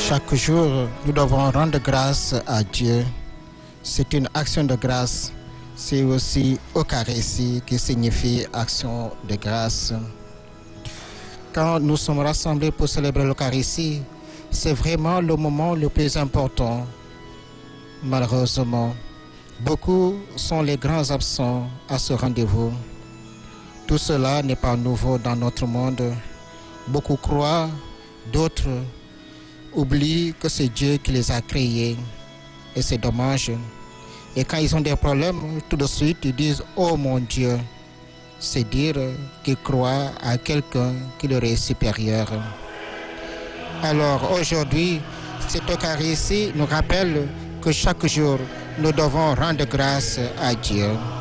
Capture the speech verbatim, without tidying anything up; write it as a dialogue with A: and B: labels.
A: Chaque jour, nous devons rendre grâce à Dieu. C'est une action de grâce. C'est aussi Eucharistie qui signifie action de grâce. Quand nous sommes rassemblés pour célébrer l'Eucharistie, c'est vraiment le moment le plus important. Malheureusement, beaucoup sont les grands absents à ce rendez-vous. Tout cela n'est pas nouveau dans notre monde. Beaucoup croient, d'autres oublient que c'est Dieu qui les a créés. Et c'est dommage. Et quand ils ont des problèmes, tout de suite, ils disent « Oh mon Dieu !» C'est dire qu'ils croient à quelqu'un qui leur est supérieur. Alors aujourd'hui, cette Eucharistie nous rappelle que chaque jour, nous devons rendre grâce à Dieu.